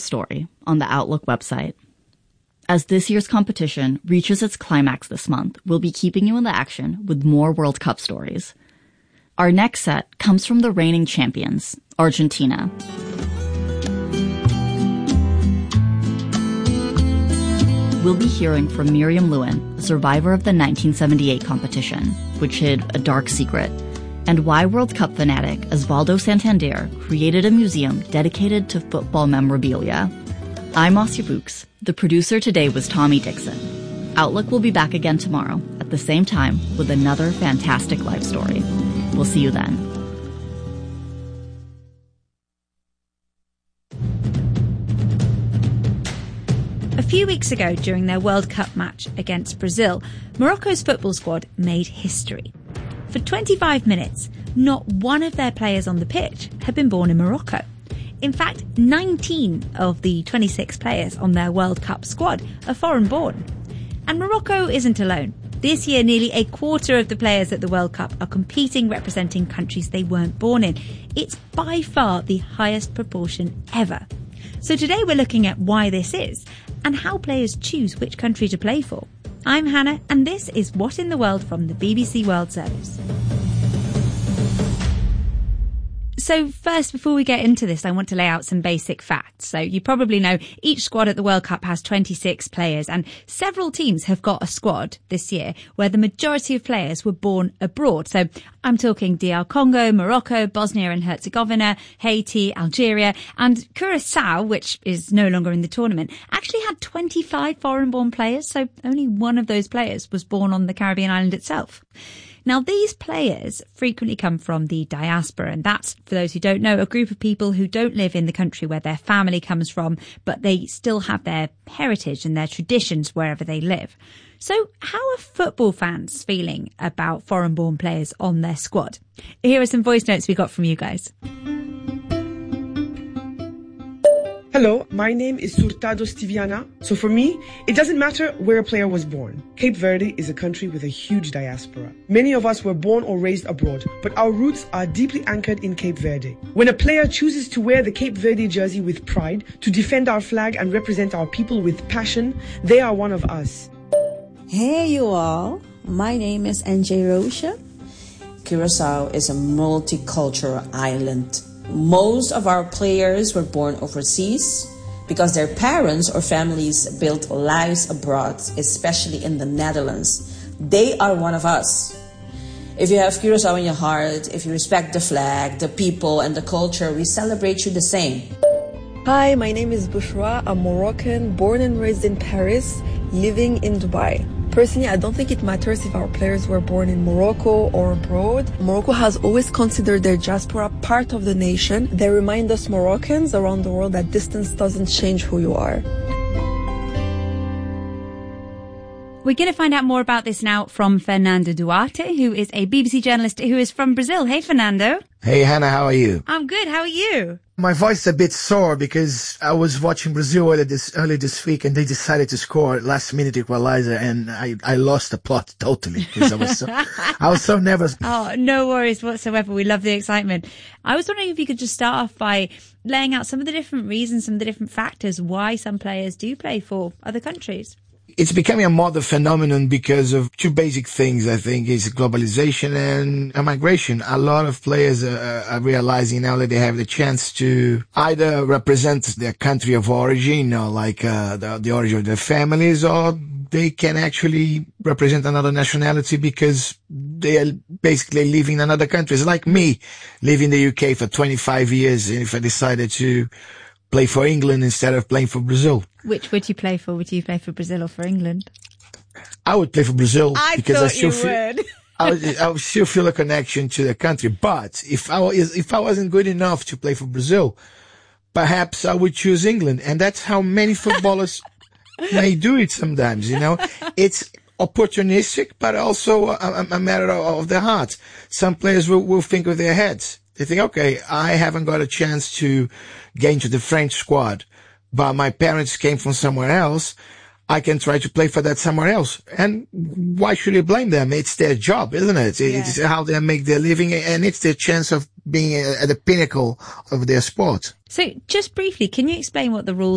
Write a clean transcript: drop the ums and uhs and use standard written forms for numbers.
story on the Outlook website. As this year's competition reaches its climax this month, we'll be keeping you in the action with more World Cup stories. Our next set comes from the reigning champions, Argentina. We'll be hearing from Miriam Lewin, a survivor of the 1978 competition, which hid a dark secret, and why World Cup fanatic Osvaldo Santander created a museum dedicated to football memorabilia. I'm Asya Fuchs. The producer today was Tommy Dixon. Outlook will be back again tomorrow at the same time with another fantastic life story. We'll see you then. A few weeks ago, during their World Cup match against Brazil, Morocco's football squad made history. For 25 minutes, not one of their players on the pitch had been born in Morocco. In fact, 19 of the 26 players on their World Cup squad are foreign-born. And Morocco isn't alone. This year, nearly a quarter of the players at the World Cup are competing representing countries they weren't born in. It's by far the highest proportion ever. So today we're looking at why this is and how players choose which country to play for. I'm Hannah, and this is What in the World from the BBC World Service. So first, before we get into this, I want to lay out some basic facts. So you probably know each squad at the World Cup has 26 players, and several teams have got a squad this year where the majority of players were born abroad. So I'm talking DR Congo, Morocco, Bosnia and Herzegovina, Haiti, Algeria, and Curacao, which is no longer in the tournament, actually had 25 foreign-born players, so only one of those players was born on the Caribbean island itself. Now, these players frequently come from the diaspora, and that's, for those who don't know, a group of people who don't live in the country where their family comes from, but they still have their heritage and their traditions wherever they live. So how are football fans feeling about foreign-born players on their squad? Here are some voice notes we got from you guys. Hello, my name is Surtado Stiviana. So for me, it doesn't matter where a player was born. Cape Verde is a country with a huge diaspora. Many of us were born or raised abroad, but our roots are deeply anchored in Cape Verde. When a player chooses to wear the Cape Verde jersey with pride, to defend our flag and represent our people with passion, they are one of us. Hey you all, my name is NJ Rocha. Curacao is a multicultural island. Most of our players were born overseas because their parents or families built lives abroad, especially in the Netherlands. They are one of us. If you have Curacao in your heart, if you respect the flag, the people and the culture, we celebrate you the same. Hi, my name is Bushra. I'm Moroccan, born and raised in Paris, living in Dubai. Personally, I don't think it matters if our players were born in Morocco or abroad. Morocco has always considered their diaspora part of the nation. They remind us Moroccans around the world that distance doesn't change who you are. We're going to find out more about this now from Fernando Duarte, who is a BBC journalist who is from Brazil. Hey, Fernando. Hey, Hannah, how are you? I'm good. How are you? My voice is a bit sore because I was watching Brazil early this week and they decided to score last-minute equalizer and I lost the plot totally because I was so nervous. Oh, no worries whatsoever. We love the excitement. I was wondering if you could just start off by laying out some of the different reasons, some of the different factors why some players do play for other countries. It's becoming a modern phenomenon because of two basic things, I think, is globalization and migration. A lot of players are realizing now that they have the chance to either represent their country of origin, like the origin of their families, or they can actually represent another nationality because they are basically living in another country. It's like me, living in the UK for 25 years, and if I decided to play for England instead of playing for Brazil. Which would you play for? Would you play for Brazil or for England? I would play for Brazil because I still would. I would still feel a connection to the country. But if I wasn't good enough to play for Brazil, perhaps I would choose England. And that's how many footballers may do it sometimes, you know. It's opportunistic, but also a matter of the heart. Some players will think with their heads. They think, okay, I haven't got a chance to get into the French squad, but my parents came from somewhere else. I can try to play for that somewhere else. And why should you blame them? It's their job, isn't it? It's how they make their living, and it's their chance of being at the pinnacle of their sport. So just briefly, can you explain what the rules